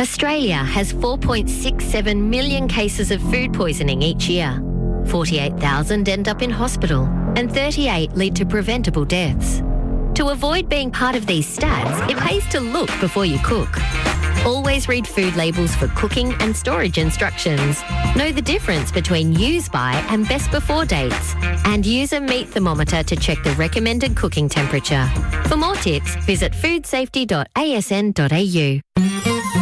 Australia has 4.67 million cases of food poisoning each year. 48,000 end up in hospital and 38 lead to preventable deaths. To avoid being part of these stats, it pays to look before you cook. Always read food labels for cooking and storage instructions. Know the difference between use by and best before dates. And use a meat thermometer to check the recommended cooking temperature. For more tips, visit foodsafety.asn.au.